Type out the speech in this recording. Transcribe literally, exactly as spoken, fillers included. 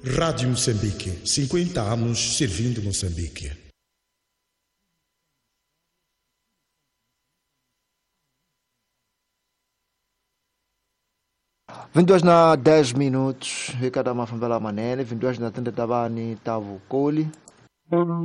Rádio Moçambique, cinquenta anos servindo Moçambique. vinte e dois na dez minutos, Ricardo Mafambela Manene, vinte e dois na trinta Tabani Tavu Cole.